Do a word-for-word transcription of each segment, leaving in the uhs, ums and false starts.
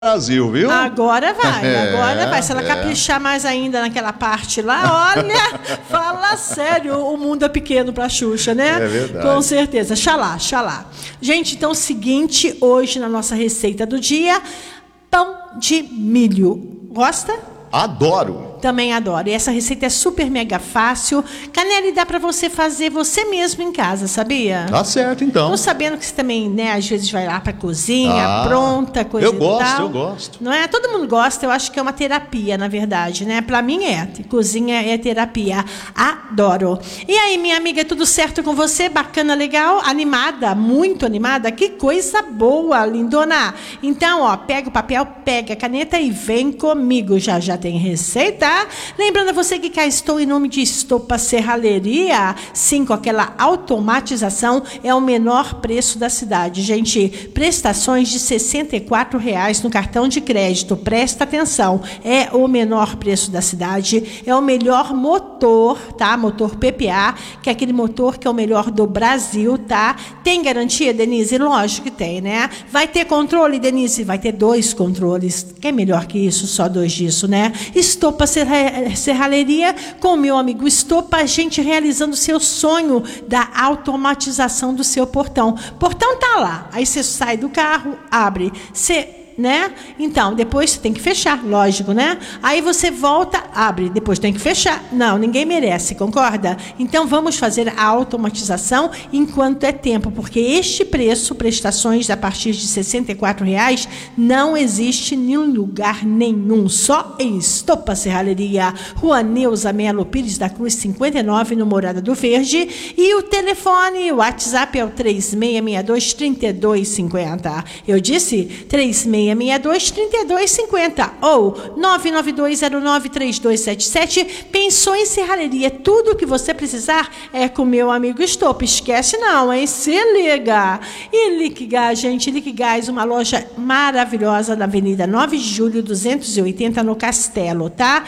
Brasil, viu? Agora vai, É, agora vai. Se ela é. caprichar mais ainda naquela parte lá, olha, fala sério, o mundo é pequeno pra Xuxa, né? É verdade. Com certeza. Xalá, xalá. Gente, então é o seguinte, hoje na nossa receita do dia, pão de milho. Gosta? Adoro. Também adoro. E essa receita é super mega fácil. Canelli, dá pra você fazer você mesmo em casa, sabia? Tá certo, então. Tô sabendo que você também, né, às vezes vai lá pra cozinha, Ah, pronta, coisa eu e gosto, tal. eu gosto. Não é? Todo mundo gosta, eu acho que é uma terapia, na verdade, né? Pra mim é. Cozinha é terapia. Adoro. E aí, minha amiga, tudo certo com você? Bacana, legal? Animada? Muito animada? Que coisa boa, lindona. Então, ó, pega o papel, pega a caneta e vem comigo. Já já tem receita. Lembrando a você que cá estou em nome de Estopa Serralheria. Sim, com aquela automatização, é o menor preço da cidade. Gente, prestações de sessenta e quatro reais no cartão de crédito. Presta atenção, é o menor preço da cidade. É o melhor motor, tá? Motor P P A, que é aquele motor que é o melhor do Brasil, tá? Tem garantia, Denise? Lógico que tem, né? Vai ter controle, Denise? Vai ter dois controles. Que é melhor que isso? Só dois disso, né? Estopa Serralheria, com o meu amigo Estopa, a gente realizando o seu sonho da automatização do seu portão. Portão tá lá, aí você sai do carro, abre, você... né? Então, depois você tem que fechar, lógico, né? Aí você volta, abre, depois tem que fechar. Não, ninguém merece, concorda? Então, vamos fazer a automatização enquanto é tempo, porque este preço, prestações a partir de sessenta e quatro reais, não existe em lugar nenhum, só em Estopa Serralheria, Rua Neuza Melo Pires da Cruz, cinquenta e nove, no Morada do Verde, e o telefone, o WhatsApp é o três seis seis dois, três dois cinco zero. Eu disse três seis seis dois, três dois cinco zero ou nove nove dois zero nove três dois sete sete. Pensou em serralheria, tudo que você precisar é com meu amigo Estopa. Esquece não, hein? Se liga! E Liquigás, gente, Liquigás, uma loja maravilhosa na Avenida nove de Julho, duzentos e oitenta, no Castelo, tá?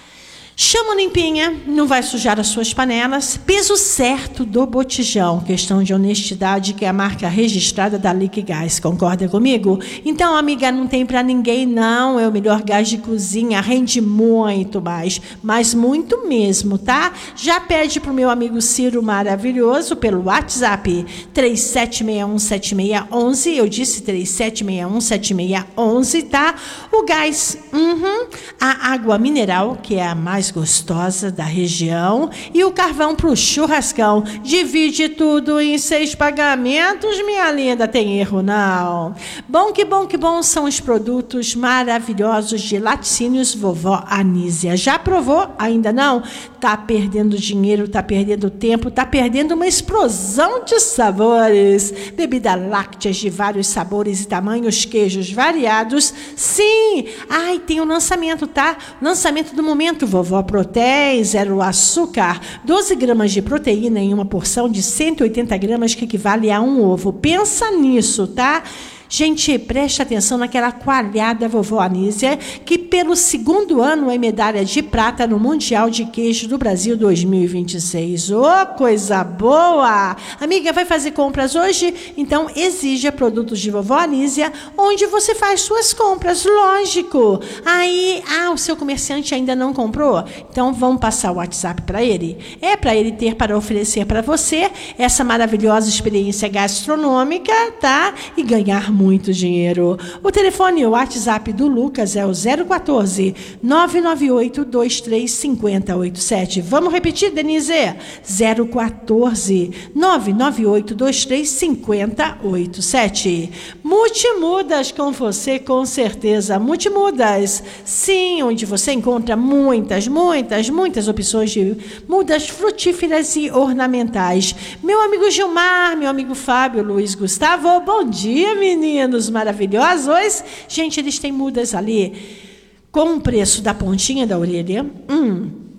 Chama limpinha, não vai sujar as suas panelas. Peso certo do botijão, questão de honestidade, que é a marca registrada da Liquigás. Concorda comigo? Então, amiga, não tem pra ninguém, não. É o melhor gás de cozinha, rende muito mais, mas muito mesmo, tá? Já pede pro meu amigo Ciro maravilhoso pelo WhatsApp três sete seis um sete seis um um. Eu disse três sete seis um sete seis um um, tá? O gás, uhum, a água mineral, que é a mais gostosa da região, e o carvão pro churrascão. Divide tudo em seis pagamentos, minha linda, tem erro não. Bom que bom que bom são os produtos maravilhosos de Laticínios Vovó Anísia. Já provou? Ainda não? Tá perdendo dinheiro, tá perdendo tempo, tá perdendo uma explosão de sabores. Bebida lácteas de vários sabores e tamanhos, queijos variados. Sim! Ai, tem um lançamento, tá? Lançamento do momento, Vovó Protein, zero açúcar, doze gramas de proteína em uma porção de cento e oitenta gramas, que equivale a um ovo. Pensa nisso, tá? Gente, preste atenção naquela coalhada Vovó Anísia, que pelo segundo ano é medalha de prata no Mundial de Queijo do Brasil dois mil e vinte e seis. Ô, oh, coisa boa! Amiga, vai fazer compras hoje? Então, exija produtos de Vovó Anísia, onde você faz suas compras, lógico. Aí, ah, o seu comerciante ainda não comprou? Então, vamos passar o WhatsApp para ele? É para ele ter para oferecer para você essa maravilhosa experiência gastronômica, tá? E ganhar muito. muito dinheiro. O telefone e o WhatsApp do Lucas é o zero quatorze, nove nove oito, dois três cinco zero oito sete. Vamos repetir, Denise? zero quatorze, nove nove oito, dois três cinco zero oito sete. Multimudas com você, com certeza. Multimudas, sim, onde você encontra muitas, muitas, muitas opções de mudas frutíferas e ornamentais. Meu amigo Gilmar, meu amigo Fábio, Luiz Gustavo, bom dia, menino. Meninos maravilhosos. Gente, eles têm mudas ali com o preço da pontinha da orelha. Hum.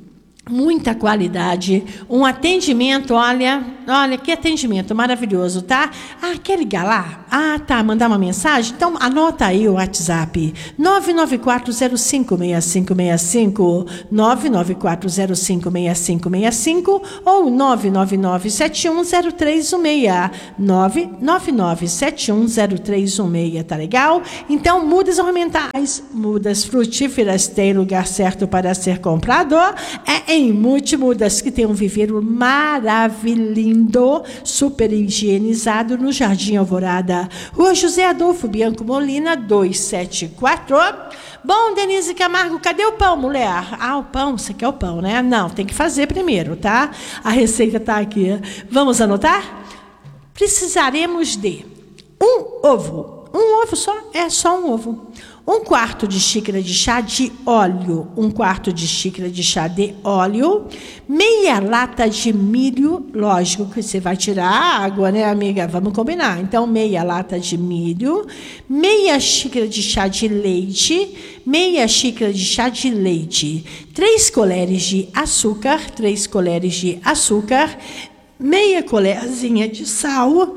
muita qualidade, um atendimento, olha, olha, que atendimento maravilhoso, tá? Ah, quer ligar lá? Ah, tá, mandar uma mensagem? Então, anota aí o WhatsApp, nove nove quatro zero cinco seis cinco seis cinco, nove nove quatro zero cinco seis cinco seis cinco ou nove nove nove sete um zero três um seis, nove nove nove sete um zero três um seis, tá legal? Então, mudas ornamentais, mudas frutíferas, tem lugar certo para ser comprador, é em Multimudas, que tem um viveiro maravilhoso, super higienizado no Jardim Alvorada, Rua José Adolfo Bianco Molina, duzentos e setenta e quatro. Bom, Denise Camargo, cadê o pão, mulher? Ah, o pão, você quer o pão, né? Não, tem que fazer primeiro, tá? A receita tá aqui. Vamos anotar? Precisaremos de um ovo. Um ovo só? É só um ovo. Um quarto de xícara de chá de óleo, um quarto de xícara de chá de óleo, meia lata de milho, lógico que você vai tirar a água, né, amiga? Vamos combinar. Então, meia lata de milho, meia xícara de chá de leite, meia xícara de chá de leite, três colheres de açúcar, três colheres de açúcar, meia colherzinha de sal,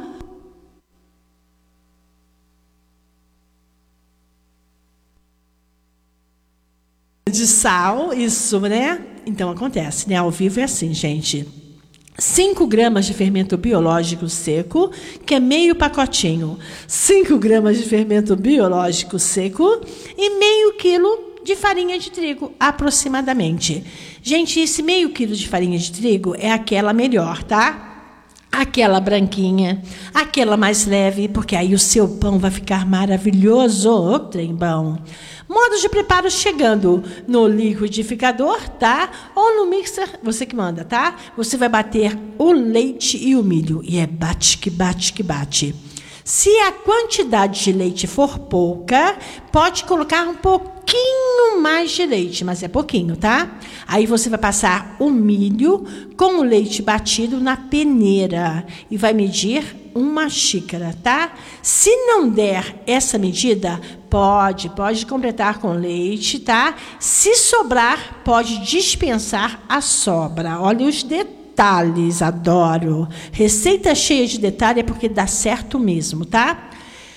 de sal, isso, né? Então acontece, né? Ao vivo é assim, gente. cinco gramas de fermento biológico seco, que é meio pacotinho. cinco gramas de fermento biológico seco e meio quilo de farinha de trigo, aproximadamente. Gente, esse meio quilo de farinha de trigo é aquela melhor, tá? Aquela branquinha, aquela mais leve, porque aí o seu pão vai ficar maravilhoso, ô trem bom. Modo de preparo chegando no liquidificador, tá? Ou no mixer, você que manda, tá? Você vai bater o leite e o milho. E é bate que bate que bate. Se a quantidade de leite for pouca, pode colocar um pouquinho mais de leite, mas é pouquinho, tá? Aí você vai passar o milho com o leite batido na peneira e vai medir uma xícara, tá? Se não der essa medida, pode, pode completar com leite, tá? Se sobrar, pode dispensar a sobra. Olha os detalhes. Detalhes, adoro. Receita cheia de detalhe é porque dá certo mesmo, tá?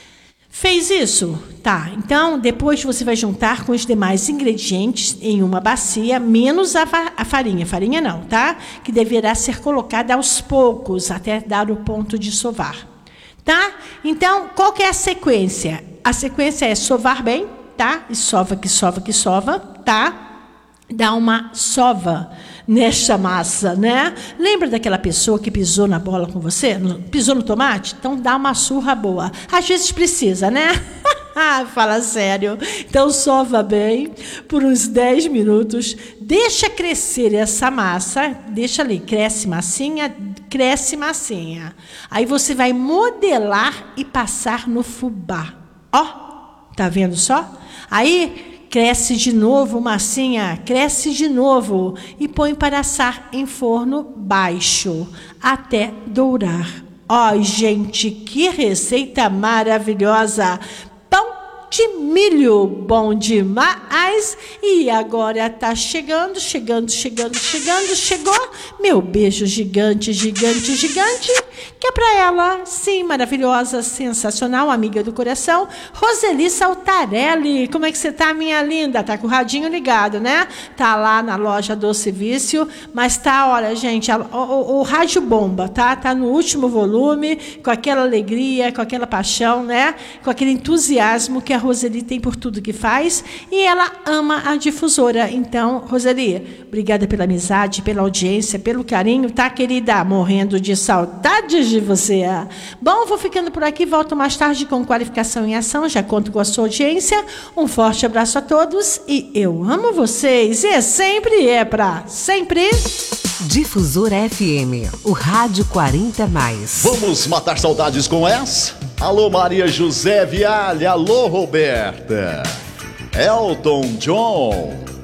Fez isso? Tá. Então, depois você vai juntar com os demais ingredientes em uma bacia, menos a, fa a farinha. Farinha não, tá? Que deverá ser colocada aos poucos, até dar o ponto de sovar. Tá? Então, qual que é a sequência? A sequência é sovar bem, tá? E sova, que sova, que sova, tá? Dá uma sova nesta massa, né? Lembra daquela pessoa que pisou na bola com você? No, pisou no tomate? Então dá uma surra boa. Às vezes precisa, né? Fala sério. Então sova bem por uns dez minutos. Deixa crescer essa massa. Deixa ali, cresce massinha, cresce massinha. Aí você vai modelar e passar no fubá. Ó, tá vendo só? Aí cresce de novo, massinha, cresce de novo e põe para assar em forno baixo até dourar. Ó, gente, que receita maravilhosa! Pão de milho, bom demais! E agora tá chegando, chegando, chegando, chegando, chegou meu beijo gigante, gigante, gigante, que é para ela, sim, maravilhosa, sensacional, amiga do coração, Roseli Saltarelli. Como é que você tá, minha linda? Tá com o radinho ligado, né? Tá lá na loja Doce Vício, mas tá, olha, gente, a, o, o rádio bomba, tá? Tá no último volume, com aquela alegria, com aquela paixão, né? Com aquele entusiasmo que a Roseli tem por tudo que faz, e ela ama a difusora. Então, Roseli, obrigada pela amizade, pela audiência, pelo carinho, tá, querida? Morrendo de saudades de você. Bom, vou ficando por aqui, volto mais tarde com Qualificação em Ação, já conto com a sua audiência. Um forte abraço a todos e eu amo vocês, e é sempre, é pra sempre. Difusora F M, o rádio quarenta mais. Vamos matar saudades com essa? Alô, Maria José Viale, alô, Roberta, Elton John.